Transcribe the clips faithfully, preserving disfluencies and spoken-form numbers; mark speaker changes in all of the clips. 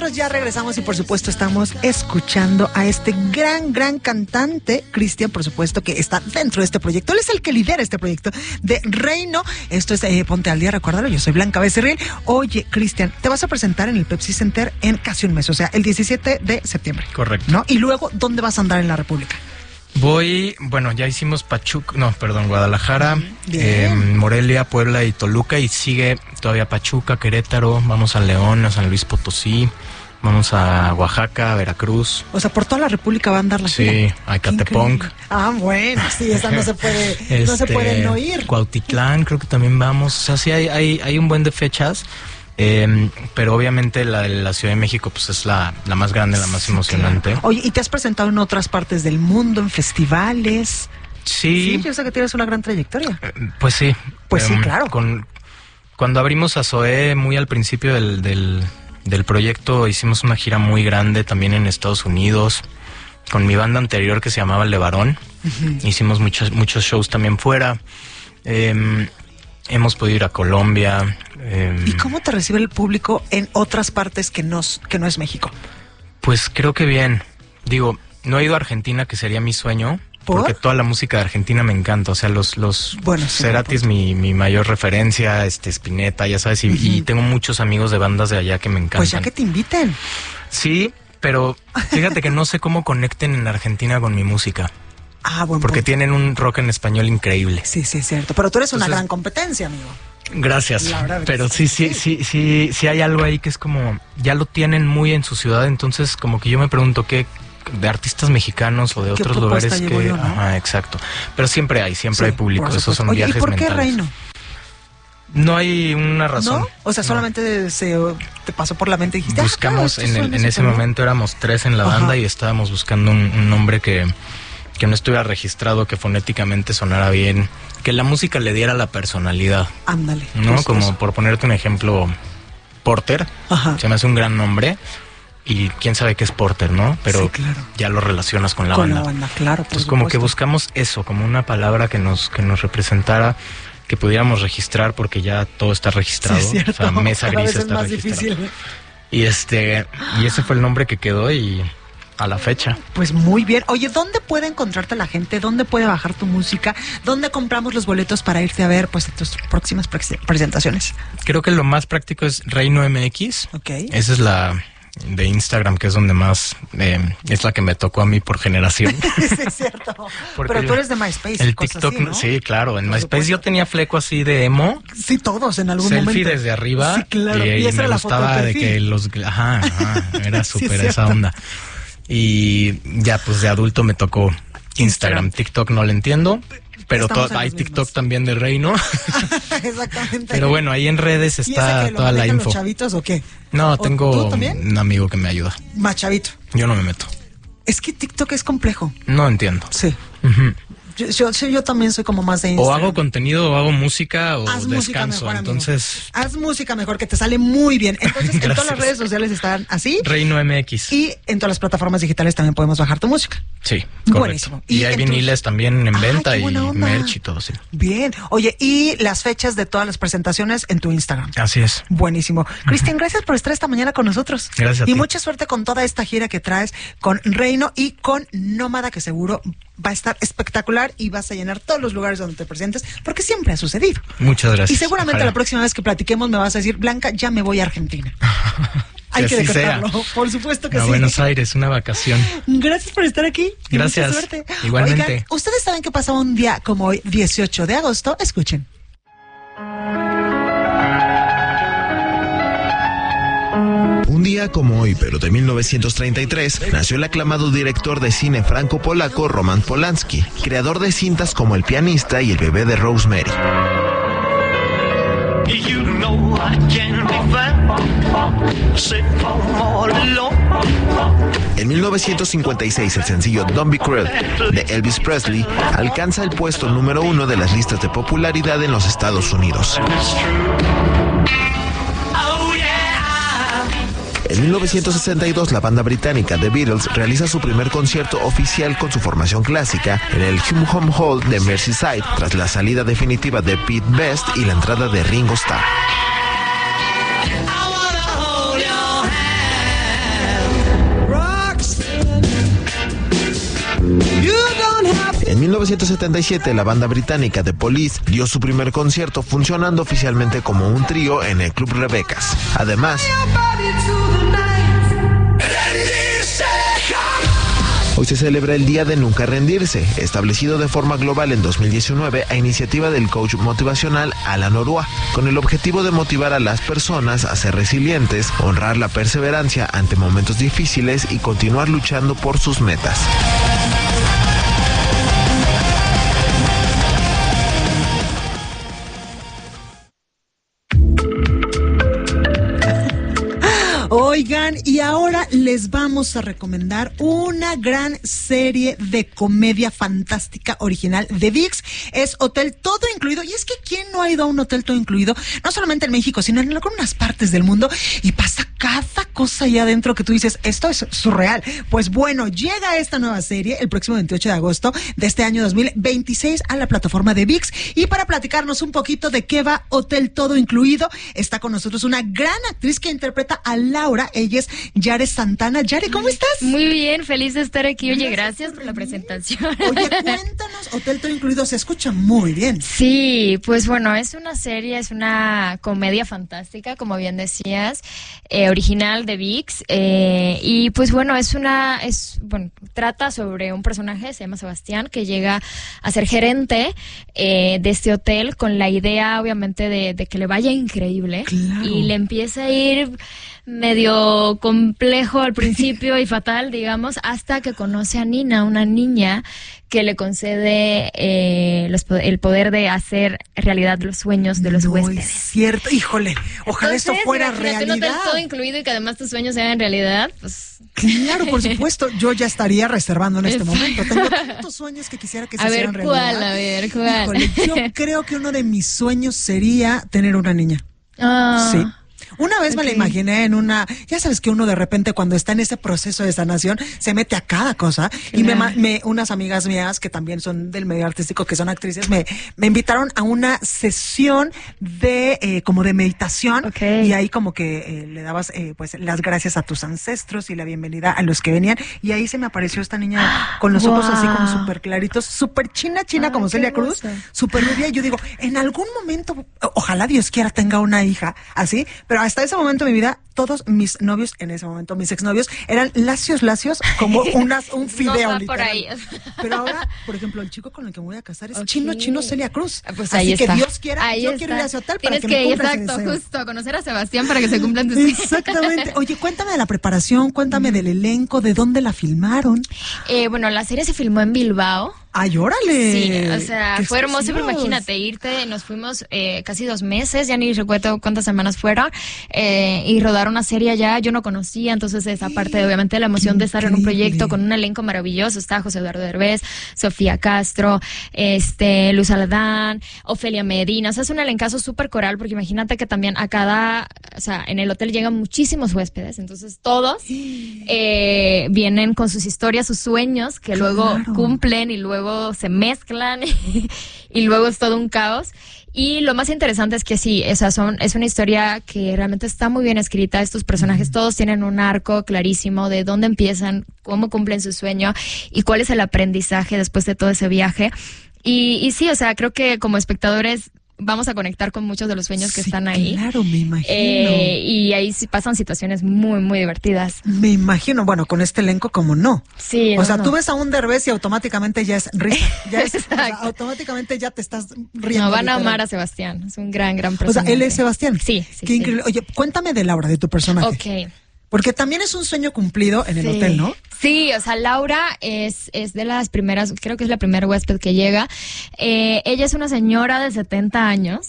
Speaker 1: nosotros ya regresamos y por supuesto estamos escuchando a este gran, gran cantante, Cristian, por supuesto, que está dentro de este proyecto. Él es el que lidera este proyecto de Reino. Esto es eh, Ponte al Día, recuérdalo, yo soy Blanca Becerril. Oye, Cristian, te vas a presentar en el Pepsi Center en casi un mes, o sea, el diecisiete de septiembre.
Speaker 2: Correcto.
Speaker 1: ¿No? Y luego, ¿dónde vas a andar en la República?
Speaker 2: Voy, bueno, ya hicimos Pachuca, no, perdón, Guadalajara, eh, Morelia, Puebla y Toluca, y sigue todavía Pachuca, Querétaro, vamos a León, a San Luis Potosí, vamos a Oaxaca, Veracruz.
Speaker 1: O sea, por toda la República va a andar la gira.
Speaker 2: Sí, a Ecatepec.
Speaker 1: Ah, bueno, sí, esa no se puede,
Speaker 2: este,
Speaker 1: no se puede no ir.
Speaker 2: Cuautitlán, creo que también vamos, o sea, sí hay, hay, hay un buen de fechas. Eh, pero obviamente la, la Ciudad de México pues es la, la más grande, la más sí, emocionante.
Speaker 1: Claro. Oye, ¿y te has presentado en otras partes del mundo, en festivales?
Speaker 2: Sí.
Speaker 1: Sí, yo sé que tienes una gran trayectoria.
Speaker 2: Eh, pues sí.
Speaker 1: Pues
Speaker 2: eh,
Speaker 1: sí, claro.
Speaker 2: Con, cuando abrimos a Zoé muy al principio del, del, del proyecto, hicimos una gira muy grande también en Estados Unidos, con mi banda anterior que se llamaba Levarón. Uh-huh. Hicimos muchos, muchos shows también fuera. Eh, Hemos podido ir a Colombia. Eh,
Speaker 1: ¿Y cómo te recibe el público en otras partes que no, que no es México?
Speaker 2: Pues creo que bien. Digo, no he ido a Argentina, que sería mi sueño.
Speaker 1: ¿Por?
Speaker 2: Porque toda la música de Argentina me encanta. O sea, los, los
Speaker 1: bueno, sí,
Speaker 2: Cerati es mi, mi mayor referencia, este Spinetta, ya sabes. Y, uh-huh. y tengo muchos amigos de bandas de allá que me encantan.
Speaker 1: Pues ya que te inviten.
Speaker 2: Sí, pero fíjate que no sé cómo conecten en Argentina con mi música.
Speaker 1: Ah, bueno.
Speaker 2: Porque
Speaker 1: punto.
Speaker 2: Tienen un rock en español increíble.
Speaker 1: Sí, sí, es cierto. Pero tú eres
Speaker 2: Entonces,
Speaker 1: una gran competencia, amigo.
Speaker 2: Gracias. Pero sí, sí, sí, sí, sí hay algo ahí que es como, ya lo tienen muy en su ciudad, entonces como que yo me pregunto qué, de artistas mexicanos o de otros lugares que...
Speaker 1: Yo, ¿no?
Speaker 2: Ajá, exacto. Pero siempre hay, siempre sí, hay público, esos son
Speaker 1: Oye,
Speaker 2: viajes
Speaker 1: ¿y por
Speaker 2: mentales.
Speaker 1: qué Reino?
Speaker 2: No hay una razón.
Speaker 1: ¿No? O sea, solamente
Speaker 2: no.
Speaker 1: se te pasó por la mente y dijiste...
Speaker 2: Buscamos,
Speaker 1: ah, claro,
Speaker 2: en, el, en ese bien. momento éramos tres en la Ajá. banda y estábamos buscando un, un nombre que... que no estuviera registrado, que fonéticamente sonara bien, que la música le diera la personalidad.
Speaker 1: Ándale.
Speaker 2: ¿No? Como eso. Por ponerte un ejemplo, Porter, Ajá. se me hace un gran nombre, y quién sabe qué es Porter, ¿no? Pero
Speaker 1: sí, claro.
Speaker 2: ya lo relacionas con la
Speaker 1: con
Speaker 2: banda.
Speaker 1: Con la banda, claro.
Speaker 2: Entonces como que buscamos eso, como una palabra que nos, que nos representara, que pudiéramos registrar, porque ya todo está registrado.
Speaker 1: Sí, es
Speaker 2: o sea, Mesa Gris está
Speaker 1: más
Speaker 2: registrado.
Speaker 1: Difícil.
Speaker 2: Y este, y ese fue el nombre que quedó y... a la fecha.
Speaker 1: Pues muy bien. Oye, ¿dónde puede encontrarte la gente? ¿Dónde puede bajar tu música? ¿Dónde compramos los boletos para irte a ver pues tus próximas pre- presentaciones?
Speaker 2: Creo que lo más práctico es Reino M X.
Speaker 1: Ok.
Speaker 2: Esa es la de Instagram, que es donde más eh, es la que me tocó a mí por generación.
Speaker 1: Sí, es cierto. Porque Pero tú eres de MySpace.
Speaker 2: El TikTok,
Speaker 1: así, ¿no?
Speaker 2: Sí, claro. En
Speaker 1: por
Speaker 2: MySpace
Speaker 1: supuesto.
Speaker 2: Yo tenía fleco así de emo.
Speaker 1: Sí, todos en algún
Speaker 2: Selfie
Speaker 1: momento.
Speaker 2: Selfie desde arriba.
Speaker 1: Sí, claro.
Speaker 2: Y,
Speaker 1: y, y esa
Speaker 2: me
Speaker 1: era la
Speaker 2: gustaba
Speaker 1: foto
Speaker 2: de que los... Ajá, ajá. Era súper sí, esa onda. Y ya pues de adulto me tocó Instagram. Instagram. TikTok no lo entiendo, pero to- hay TikTok mismos. También de Reino.
Speaker 1: Exactamente.
Speaker 2: Pero bueno, ahí en redes está toda la info.
Speaker 1: ¿Los chavitos o qué?
Speaker 2: No, tengo un amigo que me ayuda.
Speaker 1: Más chavito.
Speaker 2: Yo no me meto.
Speaker 1: Es que TikTok es complejo.
Speaker 2: No entiendo.
Speaker 1: Sí.
Speaker 2: Uh-huh.
Speaker 1: Yo, yo, yo también soy como más de Instagram.
Speaker 2: O hago contenido, o hago música, o
Speaker 1: Haz
Speaker 2: descanso.
Speaker 1: Música mejor,
Speaker 2: entonces.
Speaker 1: Amigo. Haz música mejor, que te sale muy bien. Entonces, en todas las redes sociales están así.
Speaker 2: Reino M X.
Speaker 1: Y en todas las plataformas digitales también podemos bajar tu música.
Speaker 2: Sí, correcto.
Speaker 1: Buenísimo.
Speaker 2: Y, y hay entonces... viniles también en venta
Speaker 1: Ay,
Speaker 2: y merch y todo, sí.
Speaker 1: Bien. Oye, y las fechas de todas las presentaciones en tu Instagram.
Speaker 2: Así es.
Speaker 1: Buenísimo. Cristian, gracias por estar esta mañana con nosotros.
Speaker 2: Gracias a
Speaker 1: Y
Speaker 2: ti.
Speaker 1: mucha suerte con toda esta gira que traes con Reino y con Nómada, que seguro va a estar espectacular y vas a llenar todos los lugares donde te presentes, porque siempre ha sucedido.
Speaker 2: Muchas gracias.
Speaker 1: Y seguramente
Speaker 2: Ojalá.
Speaker 1: La próxima vez que platiquemos me vas a decir, Blanca, ya me voy a Argentina. Hay que, que decretarlo, sea. Por supuesto que
Speaker 2: a
Speaker 1: sí.
Speaker 2: Buenos Aires, una vacación.
Speaker 1: Gracias por estar aquí.
Speaker 2: Gracias.
Speaker 1: Mucha suerte.
Speaker 2: Igualmente.
Speaker 1: Oigan, ustedes saben qué pasa un día como hoy, dieciocho de agosto. Escuchen.
Speaker 3: Un día como hoy, pero de mil novecientos treinta y tres, nació el aclamado director de cine franco-polaco Roman Polanski, creador de cintas como El pianista y El bebé de Rosemary. You know I can't be found, sit all alone. En mil novecientos cincuenta y seis, el sencillo Don't Be Cruel de Elvis Presley alcanza el puesto número uno de las listas de popularidad en los Estados Unidos. En mil novecientos sesenta y dos, la banda británica The Beatles realiza su primer concierto oficial con su formación clásica en el Hume Hall de Merseyside, tras la salida definitiva de Pete Best y la entrada de Ringo Starr. mil novecientos setenta y siete, la banda británica The Police dio su primer concierto funcionando oficialmente como un trío en el Club Rebecas. Además, hoy se celebra el Día de Nunca Rendirse, establecido de forma global en dos mil diecinueve a iniciativa del coach motivacional Alan Orua, con el objetivo de motivar a las personas a ser resilientes, honrar la perseverancia ante momentos difíciles y continuar luchando por sus metas.
Speaker 1: Oigan, y ahora les vamos a recomendar una gran serie de comedia fantástica original de ViX. Es Hotel Todo Incluido. Y es que ¿quién no ha ido a un hotel todo incluido? No solamente en México, sino en algunas partes del mundo. Y pasa cada cosa allá adentro que tú dices, esto es surreal. Pues bueno, llega esta nueva serie el próximo veintiocho de agosto de este año dos mil veintiséis a la plataforma de ViX. Y para platicarnos un poquito de qué va Hotel Todo Incluido, está con nosotros una gran actriz que interpreta a Laura. Ella es Yare Santana. Yare, ¿cómo estás?
Speaker 4: Muy bien, feliz de estar aquí. Oye, gracias por la presentación.
Speaker 1: Oye, cuéntanos, Hotel Todo Incluido se escucha muy bien.
Speaker 4: Sí, pues bueno, es una serie, es una comedia fantástica, como bien decías, eh, original de ViX, eh, y pues bueno, es una, es, bueno, trata sobre un personaje, se llama Sebastián, que llega a ser gerente eh, de este hotel con la idea, obviamente, de, de que le vaya increíble.
Speaker 1: Claro.
Speaker 4: Y le empieza a ir medio complejo al principio y fatal, digamos, hasta que conoce a Nina, una niña que le concede eh, los, el poder de hacer realidad los sueños de los
Speaker 1: no
Speaker 4: huéspedes.
Speaker 1: Es cierto, híjole, ojalá
Speaker 4: Entonces,
Speaker 1: esto fuera
Speaker 4: realidad. Un hotel todo incluido y que además tus sueños sean realidad, pues...
Speaker 1: Claro, por supuesto, yo ya estaría reservando en este momento. Tengo tantos sueños que quisiera que se
Speaker 4: a
Speaker 1: hicieran
Speaker 4: ver,
Speaker 1: realidad.
Speaker 4: ¿cuál? A ver, ¿cuál?
Speaker 1: Híjole, yo creo que uno de mis sueños sería tener una niña.
Speaker 4: Ah.
Speaker 1: Sí. Una vez
Speaker 4: Okay.
Speaker 1: me la imaginé en una, ya sabes que uno de repente cuando está en ese proceso de sanación se mete a cada cosa. Claro. Y me, me unas amigas mías que también son del medio artístico, que son actrices, me, me invitaron a una sesión de eh, como de meditación.
Speaker 4: Okay.
Speaker 1: Y ahí como que eh, le dabas eh, pues las gracias a tus ancestros y la bienvenida a los que venían. Y ahí se me apareció esta niña con los
Speaker 4: wow.
Speaker 1: ojos así como súper claritos, súper china, china, ay, como Celia Cruz, súper rubia. Y yo digo, en algún momento, ojalá Dios quiera tenga una hija así, pero hasta ese momento de mi vida, todos mis novios, en ese momento, mis exnovios, eran lacios, lacios, como unas, un fideo.
Speaker 4: No va por ahí.
Speaker 1: Pero ahora, por ejemplo, el chico con el que me voy a casar es
Speaker 4: okay.
Speaker 1: chino, chino Celia Cruz.
Speaker 4: Pues
Speaker 1: así
Speaker 4: ahí
Speaker 1: que
Speaker 4: está.
Speaker 1: Dios quiera,
Speaker 4: ahí
Speaker 1: yo
Speaker 4: está.
Speaker 1: quiero ir a ese hotel
Speaker 4: Tienes
Speaker 1: para que,
Speaker 4: que
Speaker 1: me cumpla
Speaker 4: exacto,
Speaker 1: ese deseo.
Speaker 4: Justo, a conocer a Sebastián para que se cumplan tus deseos.
Speaker 1: Exactamente. Oye, cuéntame de la preparación, cuéntame mm. del elenco, de dónde la filmaron.
Speaker 4: Eh, bueno, la serie se filmó en Bilbao.
Speaker 1: ¡Ay, órale!
Speaker 4: Sí, o sea, fue hermoso, pero imagínate, irte, nos fuimos eh, casi dos meses, ya ni recuerdo cuántas semanas fueron, eh, y rodar una serie allá, yo no conocía, entonces esa parte de, obviamente, la emoción de estar en un proyecto con un elenco maravilloso, está José Eduardo Derbez, Sofía Castro, este, Luz Aladán, Ofelia Medina, o sea, es un elencazo súper coral, porque imagínate que también a cada, o sea, en el hotel llegan muchísimos huéspedes, entonces todos eh, vienen con sus historias, sus sueños, que claro. luego cumplen y luego se mezclan y, y luego es todo un caos. Y lo más interesante es que sí, esa son, es una historia que realmente está muy bien escrita. Estos personajes todos tienen un arco clarísimo de dónde empiezan, cómo cumplen su sueño y cuál es el aprendizaje después de todo ese viaje. Y, y sí, o sea, creo que como espectadores vamos a conectar con muchos de los sueños que
Speaker 1: sí,
Speaker 4: están ahí.
Speaker 1: Claro, me imagino.
Speaker 4: Eh, y ahí sí pasan situaciones muy, muy divertidas.
Speaker 1: Me imagino, bueno, con este elenco como no.
Speaker 4: Sí.
Speaker 1: O
Speaker 4: no,
Speaker 1: sea,
Speaker 4: no.
Speaker 1: tú ves a un Derbez y automáticamente ya es risa. Ya es, o sea, automáticamente ya te estás riendo.
Speaker 4: No, van
Speaker 1: literal.
Speaker 4: a amar a Sebastián. Es un gran, gran personaje.
Speaker 1: O sea, él es Sebastián.
Speaker 4: Sí, sí.
Speaker 1: Qué
Speaker 4: sí.
Speaker 1: increíble. Oye, cuéntame de Laura, de tu personaje.
Speaker 4: Ok.
Speaker 1: Porque también es un sueño cumplido en el
Speaker 4: sí.
Speaker 1: hotel, ¿no?
Speaker 4: Sí, o sea, Laura es, es de las primeras, creo que es la primera huésped que llega. Eh, ella es una señora de setenta años.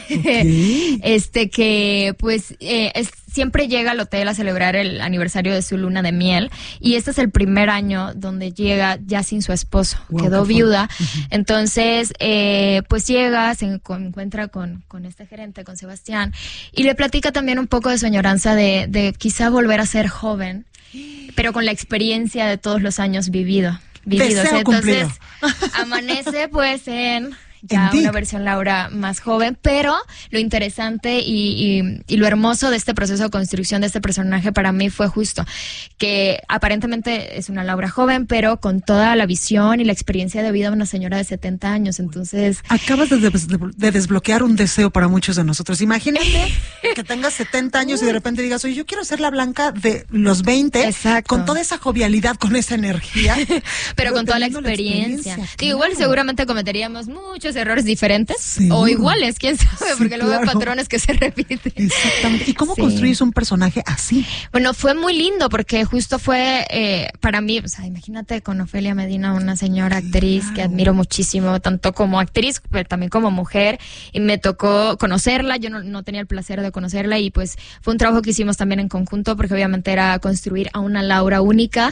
Speaker 1: Okay.
Speaker 4: este que, pues, eh, es, siempre llega al hotel a celebrar el aniversario de su luna de miel. Y este es el primer año donde llega ya sin su esposo. Wow, quedó viuda. Uh-huh. Entonces, eh, pues llega, se encuentra con, con este gerente, con Sebastián, y le platica también un poco de su añoranza de, de quizá volver a ser joven, pero con la experiencia de todos los años vivido, vividos.
Speaker 1: Deseo
Speaker 4: Entonces,
Speaker 1: cumplido.
Speaker 4: amanece pues en, ya una versión Laura más joven, pero lo interesante y, y, y lo hermoso de este proceso de construcción de este personaje para mí fue justo que aparentemente es una Laura joven, pero con toda la visión y la experiencia de vida de una señora de setenta años, entonces...
Speaker 1: Acabas de, de, de desbloquear un deseo para muchos de nosotros. Imagínate que tengas setenta años y de repente digas, oye, yo quiero ser la Blanca de los veinte, exacto, con toda esa jovialidad, con esa energía.
Speaker 4: pero, pero con toda la experiencia. La experiencia claro. Igual seguramente cometeríamos muchos errores diferentes, ¿seguro? O iguales, quién sabe, sí, porque luego claro. hay patrones que se repiten.
Speaker 1: Exactamente. ¿Y cómo sí. construyes un personaje así?
Speaker 4: Bueno, fue muy lindo porque justo fue eh, para mí, o sea, imagínate con Ofelia Medina, una señora actriz claro. que admiro muchísimo, tanto como actriz, pero también como mujer, y me tocó conocerla, yo no, no tenía el placer de conocerla y pues fue un trabajo que hicimos también en conjunto porque obviamente era construir a una Laura única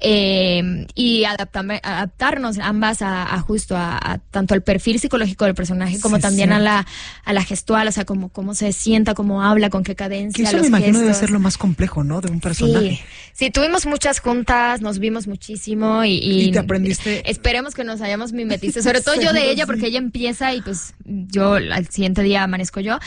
Speaker 4: eh, y adaptarme, adaptarnos ambas a, a justo a, a tanto al perfil psicológico del personaje como sí, también sí. a la a la gestual, o sea, como cómo se sienta, cómo habla, con qué cadencia,
Speaker 1: que eso
Speaker 4: los
Speaker 1: me imagino
Speaker 4: gestos.
Speaker 1: Debe ser lo más complejo, ¿no? De un personaje.
Speaker 4: Sí, sí, tuvimos muchas juntas, nos vimos muchísimo y, y,
Speaker 1: y te aprendiste.
Speaker 4: Esperemos que nos hayamos mimetizado, sobre todo yo de ella, porque ella empieza y pues yo al siguiente día amanezco yo,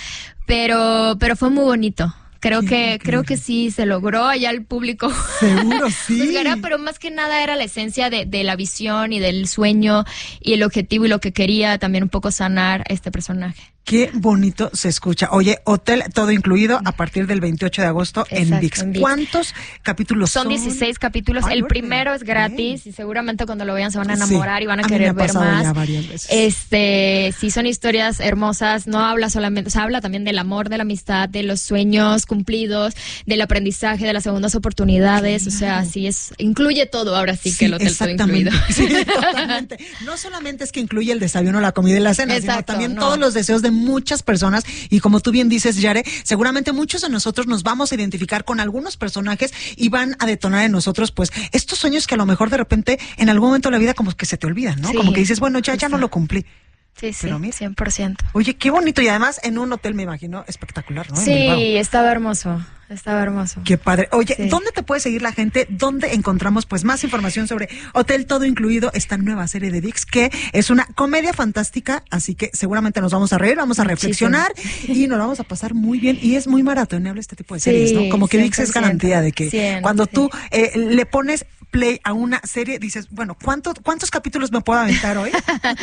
Speaker 4: pero pero fue muy bonito. Creo sí, que creo que sí se logró, allá el público
Speaker 1: seguro sí
Speaker 4: juzgará, pero más que nada era la esencia de, de la visión y del sueño y el objetivo y lo que quería también un poco sanar este personaje.
Speaker 1: Qué bonito se escucha. Oye, hotel todo incluido a partir del veintiocho de agosto. Exacto, en ViX. en ViX. ¿Cuántos capítulos son?
Speaker 4: Son dieciséis capítulos. Ay, el primero es gratis y seguramente cuando lo vean se van a enamorar sí, y van a, a querer ver más. Ya varias veces. Este, sí, son historias hermosas. No habla solamente, o sea, habla también del amor, de la amistad, de los sueños cumplidos, del aprendizaje, de las segundas oportunidades. Claro. O sea, sí es, incluye todo ahora sí, sí que el hotel todo incluido.
Speaker 1: Sí, totalmente. No solamente es que incluye el desayuno, la comida y la cena, exacto, sino también no. todos los deseos de muchas personas y como tú bien dices, Yare, seguramente muchos de nosotros nos vamos a identificar con algunos personajes y van a detonar en nosotros pues estos sueños que a lo mejor de repente en algún momento de la vida como que se te olvidan, ¿no? Sí, como que dices, bueno, ya, ya no lo cumplí.
Speaker 4: Sí, sí, pero mira, cien por ciento.
Speaker 1: Oye, qué bonito y además en un hotel me imagino espectacular, ¿no?
Speaker 4: Sí, estaba hermoso. Estaba hermoso.
Speaker 1: Qué padre. Oye, sí. ¿dónde te puede seguir la gente? ¿Dónde encontramos pues más información sobre Hotel Todo Incluido, esta nueva serie de ViX que es una comedia fantástica, así que seguramente nos vamos a reír, vamos a reflexionar sí, y nos vamos a pasar muy bien y es muy maratoneable este tipo de series, sí, ¿no? Como que ViX es garantía de que cien, cuando tú eh, le pones play a una serie dices, bueno, ¿cuánto, ¿cuántos capítulos me puedo aventar hoy?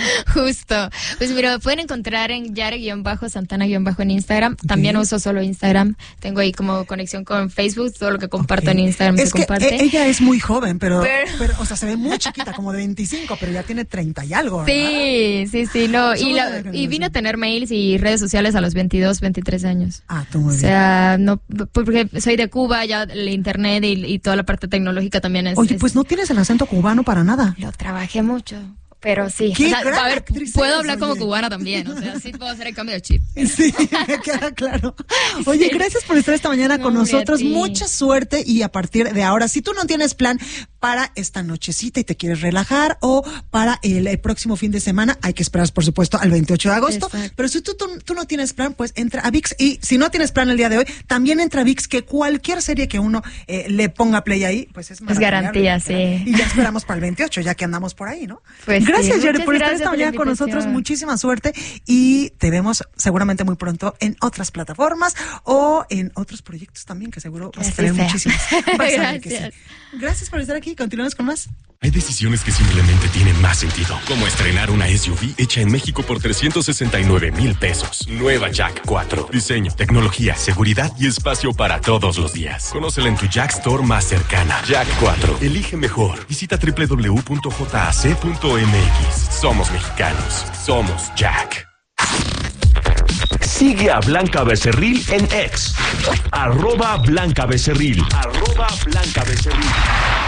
Speaker 4: Justo. Pues mira, me pueden encontrar en Yare-Santana- en Instagram. También okay. uso solo Instagram. Tengo ahí como conexión con Facebook, todo lo que comparto okay. en Instagram
Speaker 1: es
Speaker 4: se
Speaker 1: que
Speaker 4: comparte.
Speaker 1: Ella es muy joven, pero, pero... pero, o sea, se ve muy chiquita, como de veinticinco, pero ya tiene treinta y algo, ¿verdad?
Speaker 4: Sí, sí, sí, no. Y, la, y vine a tener mails y redes sociales a los veintidós, veintitrés años.
Speaker 1: Ah, tú muy bien.
Speaker 4: O sea, no, porque soy de Cuba, ya el internet y, y toda la parte tecnológica también es...
Speaker 1: Oye,
Speaker 4: es,
Speaker 1: pues no tienes el acento cubano para nada.
Speaker 4: Lo trabajé mucho. Pero sí,
Speaker 1: ¿Qué
Speaker 4: o sea, a ver, puedo hablar
Speaker 1: oye?
Speaker 4: como cubana también, o sea, sí puedo hacer el cambio de chip.
Speaker 1: Sí, me queda claro. Oye, sí. gracias por estar esta mañana no, con nosotros, mucha suerte y a partir de ahora, si tú no tienes plan para esta nochecita y te quieres relajar o para el, el próximo fin de semana, hay que esperar por supuesto al veintiocho de agosto, exacto. pero si tú, tú, tú no tienes plan, pues entra a ViX y si no tienes plan el día de hoy, también entra a ViX que cualquier serie que uno eh, le ponga play ahí, pues es
Speaker 4: Es garantía, sí.
Speaker 1: Y ya esperamos para el veintiocho, ya que andamos por ahí, ¿no?
Speaker 4: Pues
Speaker 1: gracias,
Speaker 4: sí,
Speaker 1: Yare, por estar
Speaker 4: gracias
Speaker 1: esta mañana con nosotros. Muchísima suerte y te vemos seguramente muy pronto en otras plataformas o en otros proyectos también que seguro vas a tener muchísimas.
Speaker 4: Gracias.
Speaker 1: Sí. Gracias por estar aquí. Continuamos con más.
Speaker 5: Hay decisiones que simplemente tienen más sentido, como estrenar una S U V hecha en México por trescientos sesenta y nueve mil pesos. Nueva Jack cuatro. Diseño, tecnología, seguridad y espacio para todos los días. Conócela en tu Jack Store más cercana. Jack cuatro. Elige mejor. Visita doble u doble u doble u punto j a c punto m x. Somos mexicanos. Somos Jack.
Speaker 6: Sigue a Blanca Becerril en X. Arroba Blanca Becerril. Arroba Blanca Becerril.